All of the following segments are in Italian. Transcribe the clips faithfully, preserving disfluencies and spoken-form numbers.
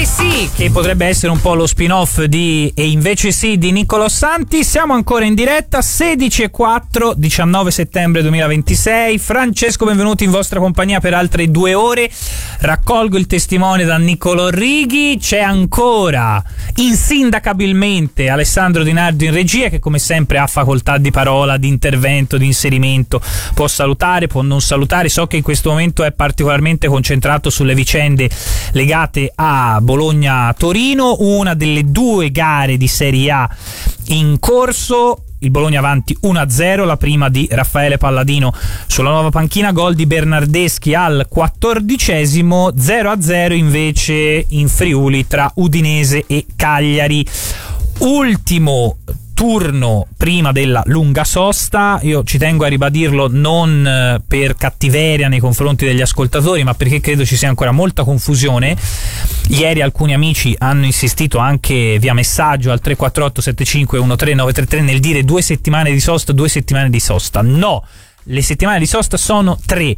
sì, che potrebbe essere un po' lo spin-off di E invece sì di Niccolò Santi. Siamo ancora in diretta, sedici e quattro, diciannove settembre duemilaventisei. Francesco, benvenuti in vostra compagnia per altre due ore. Raccolgo il testimone da Niccolò Righi. C'è ancora insindacabilmente Alessandro Di Nardo in regia, che come sempre ha facoltà di parola, di intervento, di inserimento. Può salutare, può non salutare. So che in questo momento è particolarmente concentrato sulle vicende legate a Bologna-Torino, una delle due gare di Serie A in corso. Il Bologna avanti uno a zero, la prima di Raffaele Palladino sulla nuova panchina, gol di Bernardeschi al quattordicesimo. Zero a zero invece in Friuli tra Udinese e Cagliari. Ultimo turno prima della lunga sosta. Io ci tengo a ribadirlo non per cattiveria nei confronti degli ascoltatori, ma perché credo ci sia ancora molta confusione. Ieri alcuni amici hanno insistito anche via messaggio al tre quattro otto sette cinque uno tre nove tre tre nel dire due settimane di sosta, due settimane di sosta. No, le settimane di sosta sono tre.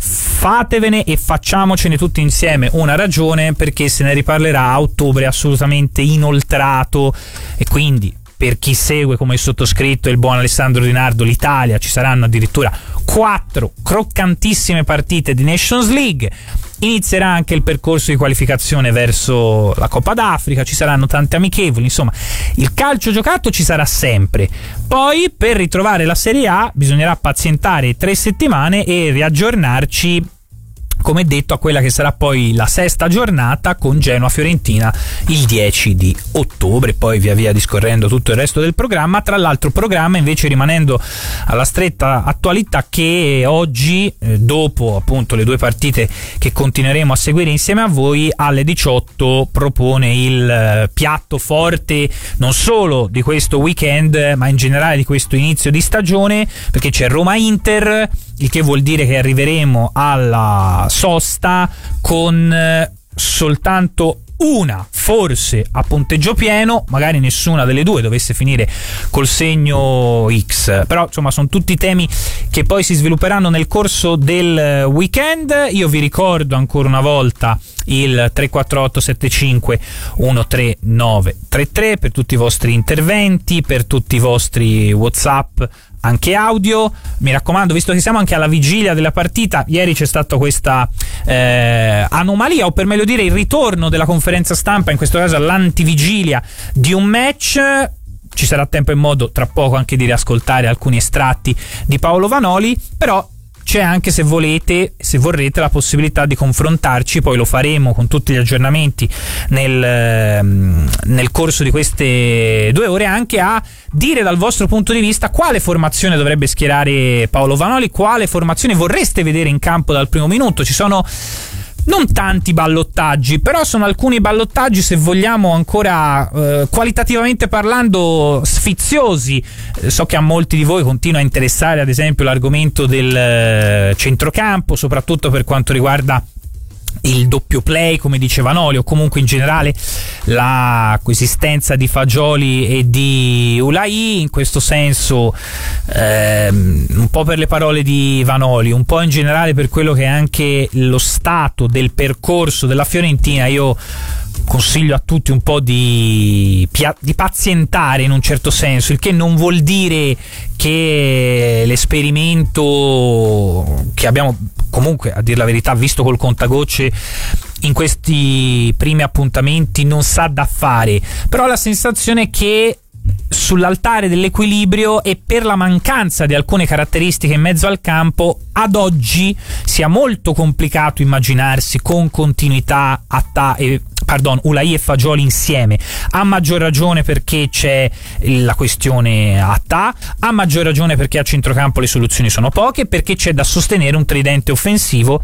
Fatevene e facciamocene tutti insieme una ragione, perché se ne riparlerà a ottobre assolutamente inoltrato. E quindi, per chi segue come il sottoscritto e il buon Alessandro Di Nardo l'Italia, ci saranno addirittura quattro croccantissime partite di Nations League. Inizierà anche il percorso di qualificazione verso la Coppa d'Africa, ci saranno tante amichevoli, insomma il calcio giocato ci sarà sempre. Poi per ritrovare la Serie A bisognerà pazientare tre settimane e riaggiornarci, come detto, a quella che sarà poi la sesta giornata con Genoa-Fiorentina il dieci di ottobre, poi via via discorrendo tutto il resto del programma. Tra l'altro programma invece rimanendo alla stretta attualità che oggi, eh, dopo appunto le due partite che continueremo a seguire insieme a voi, alle diciotto propone il eh, piatto forte non solo di questo weekend ma in generale di questo inizio di stagione, perché c'è Roma-Inter, il che vuol dire che arriveremo alla sosta con eh, soltanto una, forse a punteggio pieno, magari nessuna delle due dovesse finire col segno X, però insomma sono tutti temi che poi si svilupperanno nel corso del weekend. Io vi ricordo ancora una volta il tre quattro otto sette cinque uno tre nove tre tre per tutti i vostri interventi, per tutti i vostri WhatsApp anche audio. Mi raccomando, visto che siamo anche alla vigilia della partita, ieri c'è stata questa eh, anomalia, o per meglio dire il ritorno della conferenza stampa, in questo caso all'antivigilia di un match. Ci sarà tempo e modo tra poco anche di riascoltare alcuni estratti di Paolo Vanoli, però c'è anche, se volete, se vorrete, la possibilità di confrontarci, poi lo faremo con tutti gli aggiornamenti nel, nel corso di queste due ore, anche a dire dal vostro punto di vista quale formazione dovrebbe schierare Paolo Vanoli, quale formazione vorreste vedere in campo dal primo minuto. Ci sono non tanti ballottaggi, però sono alcuni ballottaggi, se vogliamo, ancora eh, qualitativamente parlando sfiziosi. Eh, so che a molti di voi continua a interessare ad esempio l'argomento del eh, centrocampo, soprattutto per quanto riguarda il doppio play, come diceva Vanoli, o comunque in generale la coesistenza di Fagioli e di Ulai. In questo senso ehm, un po' per le parole di Vanoli, un po' in generale per quello che è anche lo stato del percorso della Fiorentina, io consiglio a tutti un po' di, di pazientare in un certo senso, il che non vuol dire che l'esperimento che abbiamo comunque, a dir la verità, visto col contagocce in questi primi appuntamenti non sa da fare, però la sensazione è che sull'altare dell'equilibrio e per la mancanza di alcune caratteristiche in mezzo al campo ad oggi sia molto complicato immaginarsi con continuità Atta e pardon, Ulai e Fagioli insieme, a maggior ragione perché c'è la questione Atta, a maggior ragione perché a centrocampo le soluzioni sono poche, perché c'è da sostenere un tridente offensivo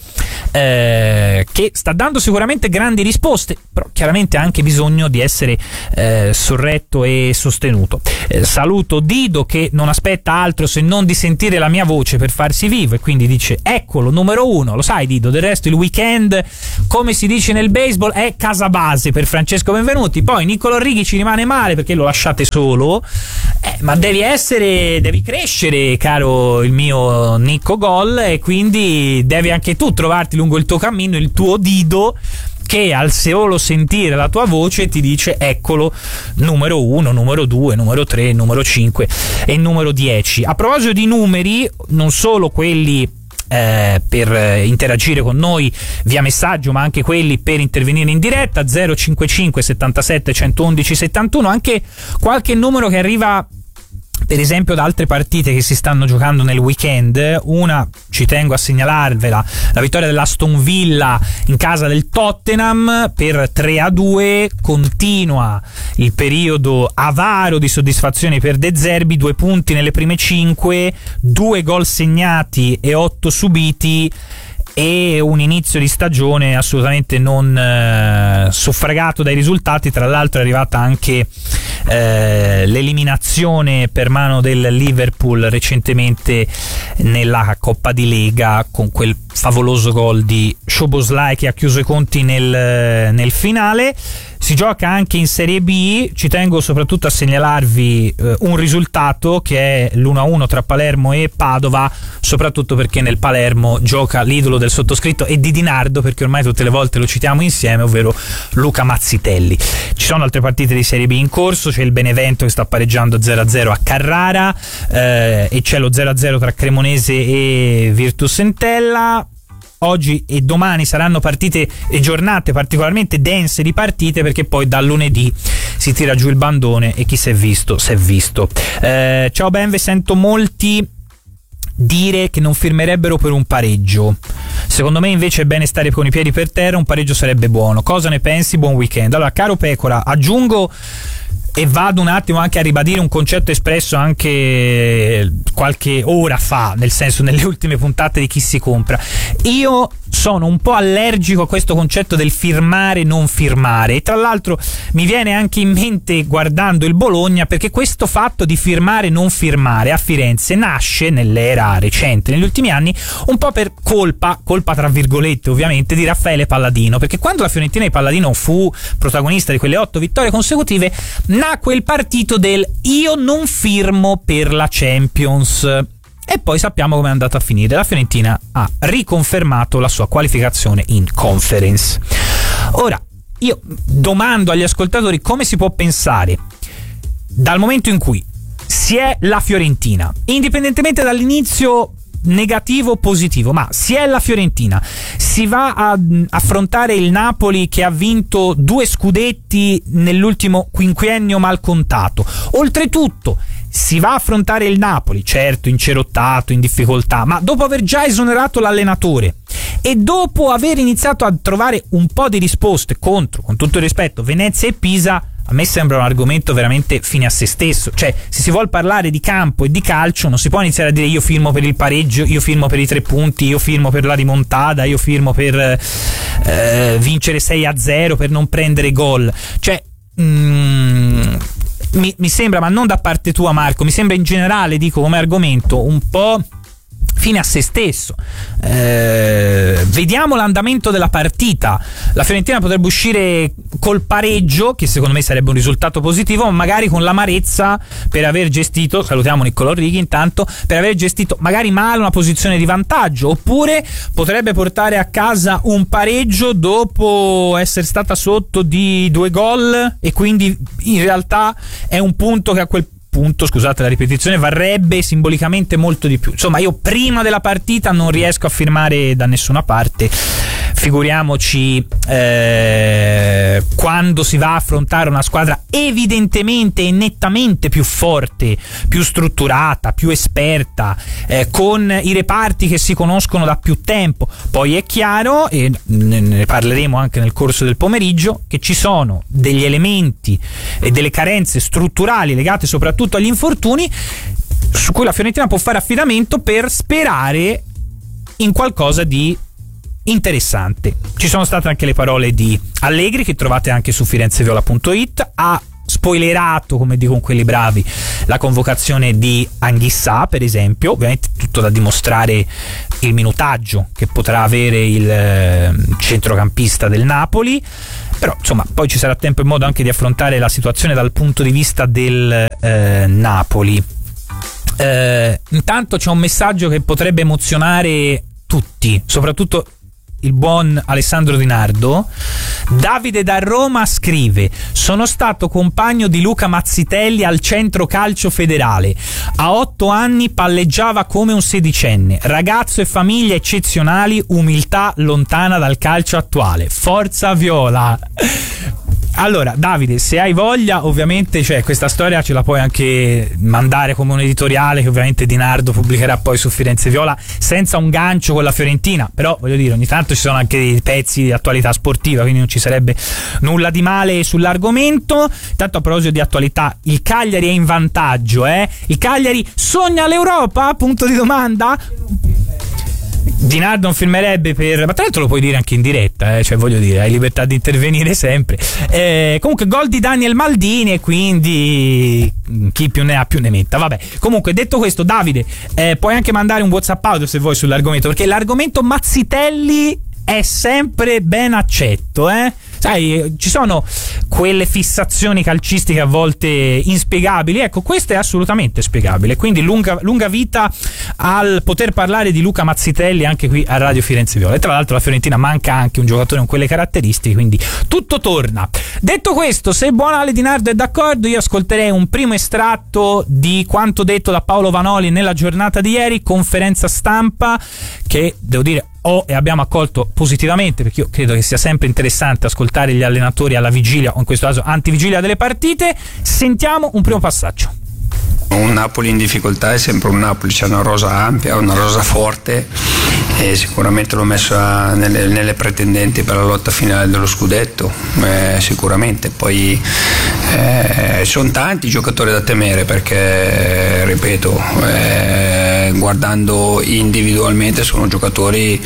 eh, che sta dando sicuramente grandi risposte, però chiaramente ha anche bisogno di essere eh, sorretto e sostenuto. Eh, saluto Dido, che non aspetta altro se non di sentire la mia voce per farsi vivo, e quindi dice: eccolo, numero uno. Lo sai, Dido, del resto il weekend, come si dice nel baseball, è casa base per Francesco Benvenuti. Poi Niccolò Righi ci rimane male perché lo lasciate solo, eh, ma devi essere, devi crescere, caro il mio Nicco Gol, e quindi devi anche tu trovarti lungo il tuo cammino il tuo Dido che al solo sentire la tua voce ti dice eccolo, numero uno, numero due, numero tre, numero cinque e numero dieci. A proposito di numeri, non solo quelli eh, per interagire con noi via messaggio, ma anche quelli per intervenire in diretta, zero cinquantacinque settantasette centoundici settantuno, anche qualche numero che arriva per esempio da altre partite che si stanno giocando nel weekend. Una, ci tengo a segnalarvela, la vittoria dell'Aston Villa in casa del Tottenham per tre a due. Continua il periodo avaro di soddisfazione per De Zerbi, due punti nelle prime cinque, due gol segnati e otto subiti, e un inizio di stagione assolutamente non eh, suffragato dai risultati. Tra l'altro è arrivata anche eh, l'eliminazione per mano del Liverpool recentemente nella Coppa di Lega, con quel favoloso gol di Szoboszlai che ha chiuso i conti nel, nel finale. Si gioca anche in Serie B, ci tengo soprattutto a segnalarvi eh, un risultato che è l'uno a uno tra Palermo e Padova, soprattutto perché nel Palermo gioca l'idolo del sottoscritto e di Di Nardo, perché ormai tutte le volte lo citiamo insieme, ovvero Luca Mazzitelli. Ci sono altre partite di Serie B in corso, c'è il Benevento che sta pareggiando zero a zero a Carrara eh, e c'è lo zero a zero tra Cremonese e Virtus Entella. Oggi e domani saranno partite e giornate particolarmente dense di partite, perché poi dal lunedì si tira giù il bandone e chi si è visto si è visto. Eh, ciao Benve, sento molti dire che non firmerebbero per un pareggio. Secondo me invece è bene stare con i piedi per terra, un pareggio sarebbe buono. Cosa ne pensi? Buon weekend. Allora, caro Pecora, aggiungo e vado un attimo anche a ribadire un concetto espresso anche qualche ora fa, nel senso nelle ultime puntate di Chi si compra. Io sono un po' allergico a questo concetto del firmare non firmare, e tra l'altro mi viene anche in mente guardando il Bologna, perché questo fatto di firmare non firmare a Firenze nasce nell'era recente, negli ultimi anni, un po' per colpa, colpa tra virgolette ovviamente, di Raffaele Palladino, perché quando la Fiorentina di Palladino fu protagonista di quelle otto vittorie consecutive nacque il partito del io non firmo per la Champions. E poi sappiamo come è andata a finire. La Fiorentina ha riconfermato la sua qualificazione in Conference. Ora, io domando agli ascoltatori come si può pensare, dal momento in cui si è la Fiorentina, indipendentemente dall'inizio negativo o positivo, ma si è la Fiorentina, si va a affrontare il Napoli che ha vinto due scudetti nell'ultimo quinquennio mal contato, oltretutto si va a affrontare il Napoli, certo incerottato, in difficoltà, ma dopo aver già esonerato l'allenatore e dopo aver iniziato a trovare un po' di risposte contro, con tutto il rispetto, Venezia e Pisa, a me sembra un argomento veramente fine a se stesso. Cioè, se si vuol parlare di campo e di calcio, non si può iniziare a dire io firmo per il pareggio, io firmo per i tre punti, io firmo per la rimontada, io firmo per eh, vincere sei a zero, per non prendere gol. Cioè, mm, mi, mi sembra, ma non da parte tua Marco, mi sembra in generale, dico come argomento, un po' fine a se stesso. Eh, vediamo l'andamento della partita. La Fiorentina potrebbe uscire col pareggio, che secondo me sarebbe un risultato positivo, ma magari con l'amarezza per aver gestito, salutiamo Niccolò Righi intanto, per aver gestito magari male una posizione di vantaggio, oppure potrebbe portare a casa un pareggio dopo essere stata sotto di due gol, e quindi in realtà è un punto che a quel punto, scusate la ripetizione, varrebbe simbolicamente molto di più. Insomma, io prima della partita non riesco a firmare da nessuna parte, figuriamoci eh, quando si va a affrontare una squadra evidentemente e nettamente più forte, più strutturata, più esperta, eh, con i reparti che si conoscono da più tempo. Poi è chiaro, e ne parleremo anche nel corso del pomeriggio, che ci sono degli elementi e delle carenze strutturali legate soprattutto agli infortuni su cui la Fiorentina può fare affidamento per sperare in qualcosa di interessante. Ci sono state anche le parole di Allegri, che trovate anche su firenzeviola punto it. Ha spoilerato, come dicono quelli bravi, la convocazione di Anghissà, per esempio. Ovviamente tutto da dimostrare il minutaggio che potrà avere il eh, centrocampista del Napoli, però insomma poi ci sarà tempo e modo anche di affrontare la situazione dal punto di vista del eh, Napoli. Eh, intanto c'è un messaggio che potrebbe emozionare tutti, soprattutto il buon Alessandro Di Nardo. Davide da Roma scrive: sono stato compagno di Luca Mazzitelli al Centro Calcio Federale, a otto anni palleggiava come un sedicenne, ragazzo e famiglia eccezionali, umiltà lontana dal calcio attuale, forza viola. Allora, Davide, se hai voglia, ovviamente, cioè, questa storia ce la puoi anche mandare come un editoriale che ovviamente Di Nardo pubblicherà poi su Firenze Viola, senza un gancio con la Fiorentina, però voglio dire, ogni tanto ci sono anche dei pezzi di attualità sportiva, quindi non ci sarebbe nulla di male sull'argomento. Tanto, a proposito di attualità, il Cagliari è in vantaggio, eh? Il Cagliari sogna l'Europa? Punto di domanda? Di Nardo non firmerebbe per... ma tra l'altro lo puoi dire anche in diretta, eh? Cioè, voglio dire, hai libertà di intervenire sempre. Eh, comunque gol di Daniel Maldini, e quindi chi più ne ha più ne metta. Vabbè, comunque, detto questo, Davide, eh, puoi anche mandare un WhatsApp audio se vuoi sull'argomento, perché l'argomento Mazzitelli è sempre ben accetto, eh? Sai, ci sono quelle fissazioni calcistiche a volte inspiegabili, ecco, questa è assolutamente spiegabile, quindi lunga, lunga vita al poter parlare di Luca Mazzitelli anche qui a Radio Firenze Viola. E tra l'altro la Fiorentina manca anche un giocatore con quelle caratteristiche, quindi tutto torna. Detto questo, se buon Ale Di Nardo è d'accordo, io ascolterei un primo estratto di quanto detto da Paolo Vanoli nella giornata di ieri, conferenza stampa che, devo dire, ho e abbiamo accolto positivamente, perché io credo che sia sempre interessante ascoltare gli allenatori alla vigilia, o in questo caso antivigilia delle partite. Sentiamo un primo passaggio. Un Napoli in difficoltà è sempre un Napoli, c'è una rosa ampia, una rosa forte, e sicuramente l'ho messa nelle, nelle pretendenti per la lotta finale dello scudetto, eh, sicuramente. Poi eh, sono tanti giocatori da temere, perché ripeto, eh, guardando individualmente sono giocatori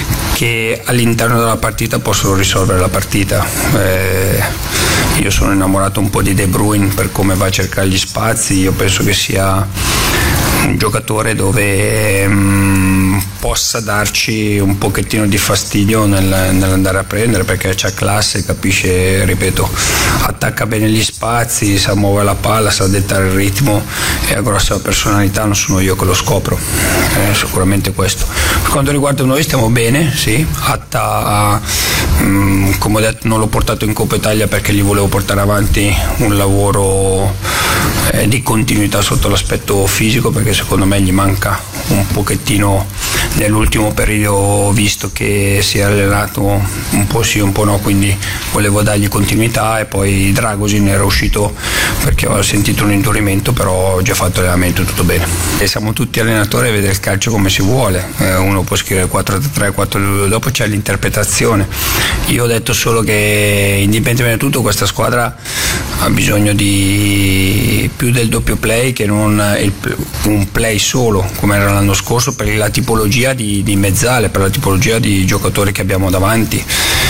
che all'interno della partita possono risolvere la partita. Eh, io sono innamorato un po' di De Bruyne per come va a cercare gli spazi, io penso che sia un giocatore dove mh, possa darci un pochettino di fastidio nel, nell'andare a prendere, perché c'ha classe, capisce, ripeto, attacca bene gli spazi, sa muovere la palla, sa dettare il ritmo, e ha grossa personalità, non sono io che lo scopro, eh, sicuramente questo. Per quanto riguarda noi stiamo bene, sì, Atta, mh, come ho detto, non l'ho portato in Coppa Italia perché gli volevo portare avanti un lavoro eh, di continuità sotto l'aspetto fisico, perché secondo me gli manca un pochettino nell'ultimo periodo, visto che si è allenato un po' sì un po' no, quindi volevo dargli continuità. E poi Dragosin era uscito perché ho sentito un indurimento, però ho già fatto allenamento, tutto bene. E siamo tutti allenatori a vedere il calcio come si vuole, eh, uno può scrivere quattro tre quattro due, dopo c'è l'interpretazione. Io ho detto solo che indipendentemente da tutto questa squadra ha bisogno di più del doppio play che non il, un play solo come era l'anno scorso, per la tipologia di, di mezzale, per la tipologia di giocatori che abbiamo davanti,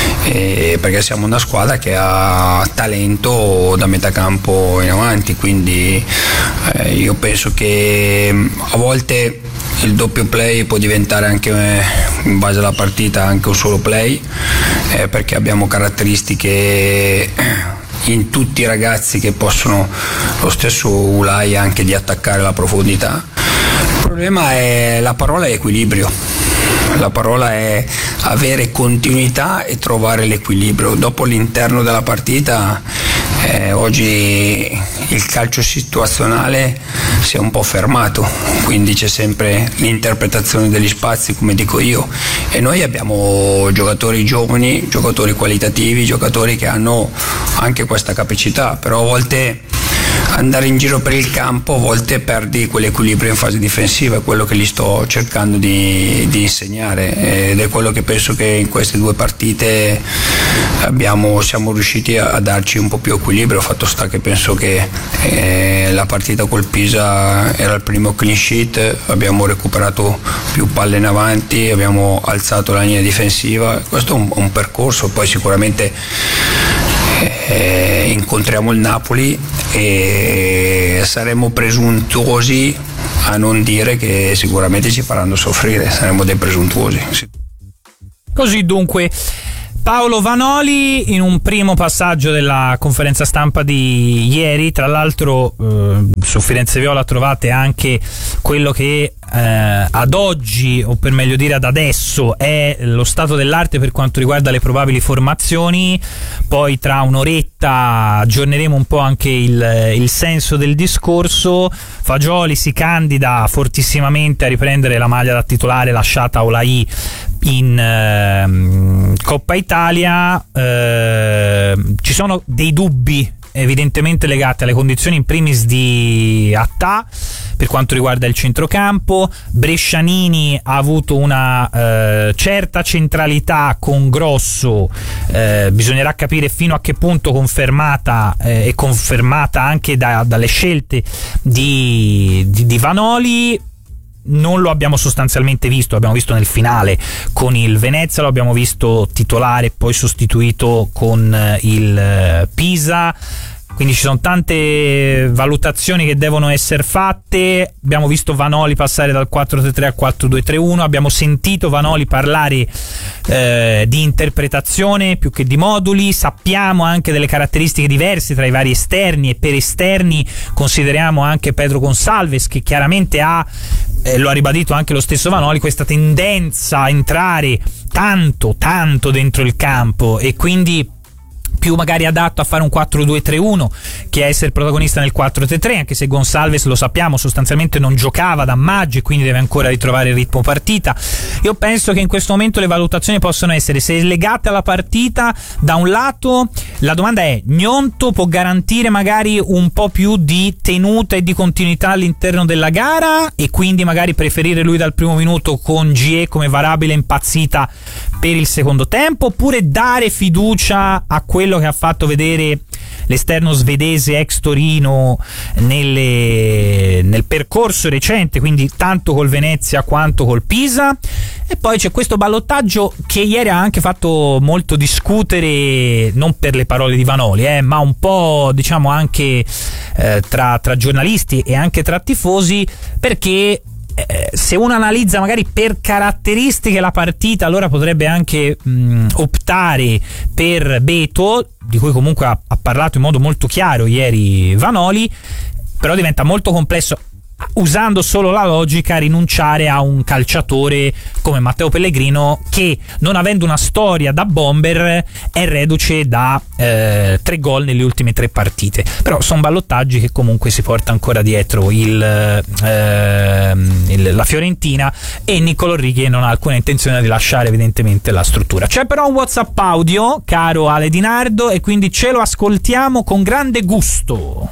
e perché siamo una squadra che ha talento da metà campo in avanti, quindi eh, io penso che a volte il doppio play può diventare anche, in base alla partita, anche un solo play, eh, perché abbiamo caratteristiche in tutti i ragazzi che possono, lo stesso Ulai, anche di attaccare la profondità. Il problema è, la parola è equilibrio, la parola è avere continuità e trovare l'equilibrio. Dopo l'interno della partita, eh, oggi il calcio situazionale si è un po' fermato, quindi c'è sempre l'interpretazione degli spazi, come dico io, e noi abbiamo giocatori giovani, giocatori qualitativi, giocatori che hanno anche questa capacità, però a volte andare in giro per il campo, a volte perdi quell'equilibrio in fase difensiva, è quello che gli sto cercando di, di insegnare, ed è quello che penso che in queste due partite abbiamo, siamo riusciti a, a darci un po' più equilibrio. Fatto sta che penso che eh, la partita col Pisa era il primo clean sheet, abbiamo recuperato più palle in avanti, abbiamo alzato la linea difensiva, questo è un, un percorso. Poi sicuramente eh, incontriamo il Napoli e saremo presuntuosi a non dire che sicuramente ci faranno soffrire, saremo dei presuntuosi. Così dunque Paolo Vanoli in un primo passaggio della conferenza stampa di ieri, tra l'altro eh, su Firenze Viola trovate anche quello che eh, ad oggi, o per meglio dire ad adesso, è lo stato dell'arte per quanto riguarda le probabili formazioni. Poi tra un'oretta aggiorneremo un po' anche il, il senso del discorso. Fagioli si candida fortissimamente a riprendere la maglia da titolare lasciata a Olai in eh, Coppa Italia. Eh, ci sono dei dubbi evidentemente legati alle condizioni in primis di Attà per quanto riguarda il centrocampo. Brescianini ha avuto una eh, certa centralità con Grosso, eh, bisognerà capire fino a che punto confermata eh, e confermata anche da, dalle scelte di, di, di Vanoli. Non lo abbiamo sostanzialmente visto, l'abbiamo visto nel finale con il Venezia, lo abbiamo visto titolare poi sostituito con il Pisa, quindi ci sono tante valutazioni che devono essere fatte. Abbiamo visto Vanoli passare dal quattro tre tre al quattro due tre uno, abbiamo sentito Vanoli parlare eh, di interpretazione più che di moduli, sappiamo anche delle caratteristiche diverse tra i vari esterni, e per esterni consideriamo anche Pedro Gonçalves, che chiaramente ha, eh, lo ha ribadito anche lo stesso Vanoli, questa tendenza a entrare tanto tanto dentro il campo e quindi più magari adatto a fare un quattro due tre uno che a essere protagonista nel quattro tre tre, anche se Gonçalves, lo sappiamo, sostanzialmente non giocava da maggio e quindi deve ancora ritrovare il ritmo partita. Io penso che in questo momento le valutazioni possono essere, se legate alla partita, da un lato la domanda è: Gnonto può garantire magari un po' più di tenuta e di continuità all'interno della gara e quindi magari preferire lui dal primo minuto con Gie come variabile impazzita per il secondo tempo, oppure dare fiducia a quello che ha fatto vedere l'esterno svedese ex Torino nelle, nel percorso recente, quindi tanto col Venezia quanto col Pisa. E poi c'è questo ballottaggio che ieri ha anche fatto molto discutere, non per le parole di Vanoli, eh, ma un po' diciamo anche eh, tra, tra giornalisti e anche tra tifosi, perché Eh, se uno analizza magari per caratteristiche la partita, allora potrebbe anche mh, optare per Beto, di cui comunque ha, ha parlato in modo molto chiaro ieri Vanoli, però diventa molto complesso, usando solo la logica, rinunciare a un calciatore come Matteo Pellegrino, che non avendo una storia da bomber è reduce da eh, tre gol nelle ultime tre partite. Però sono ballottaggi che comunque si porta ancora dietro il, eh, il, la Fiorentina, e Niccolò Righi non ha alcuna intenzione di lasciare evidentemente la struttura. C'è però un WhatsApp audio, caro Ale Di Nardo, e quindi ce lo ascoltiamo con grande gusto.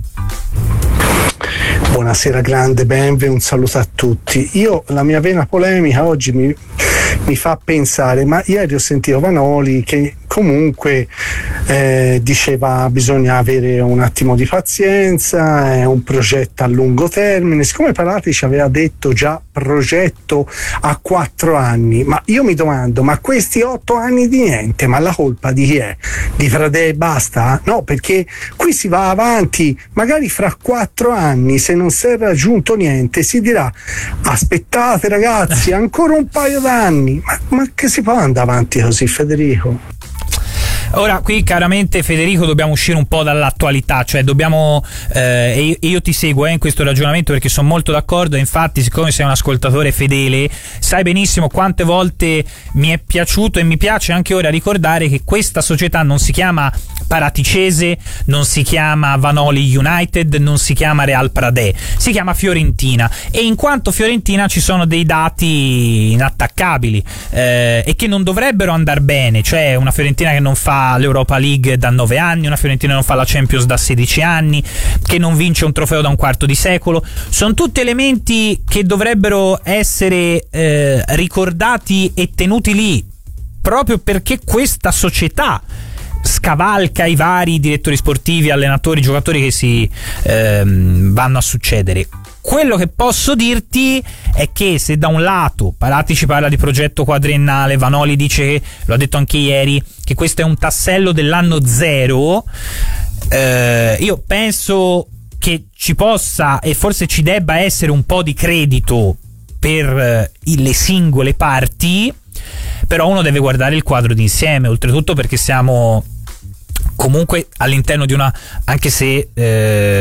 Buonasera grande Benve, un saluto a tutti. Io, la mia vena polemica oggi mi, mi fa pensare, ma ieri ho sentito Vanoli che comunque eh, diceva bisogna avere un attimo di pazienza, è un progetto a lungo termine. Siccome Parati ci aveva detto già progetto a quattro anni, ma io mi domando, ma questi otto anni di niente, ma la colpa di chi è? Di Pradè e basta? No, perché qui si va avanti, magari fra quattro anni, se non si è raggiunto niente, si dirà aspettate ragazzi, ancora un paio d'anni. Ma, ma che si può andare avanti così, Federico? Ora qui chiaramente, Federico, dobbiamo uscire un po' dall'attualità, cioè dobbiamo eh, e io, io ti seguo eh, in questo ragionamento, perché sono molto d'accordo. Infatti, siccome sei un ascoltatore fedele, sai benissimo quante volte mi è piaciuto e mi piace anche ora ricordare che questa società non si chiama Paraticese, non si chiama Vanoli United, non si chiama Real Pradè, si chiama Fiorentina, e in quanto Fiorentina ci sono dei dati inattaccabili eh, e che non dovrebbero andare bene, cioè una Fiorentina che non fa l'Europa League da nove anni, una Fiorentina che non fa la Champions da sedici anni, che non vince un trofeo da un quarto di secolo. Sono tutti elementi che dovrebbero essere eh, ricordati e tenuti lì, proprio perché questa società scavalca i vari direttori sportivi, allenatori, giocatori che si ehm, vanno a succedere. Quello che posso dirti è che se da un lato Parati ci parla di progetto quadriennale, Vanoli dice, lo ha detto anche ieri, che questo è un tassello dell'anno zero, eh, io penso che ci possa e forse ci debba essere un po' di credito per eh, le singole parti, però uno deve guardare il quadro d'insieme, oltretutto perché siamo comunque all'interno di una, anche se eh,